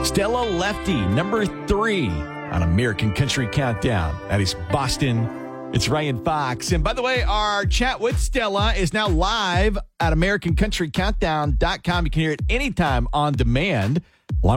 Stella Lefty, number 3 on American Country Countdown. That is Boston. It's Ryan Fox. And by the way, our chat with Stella is now live at AmericanCountryCountdown.com. You can hear it anytime on demand.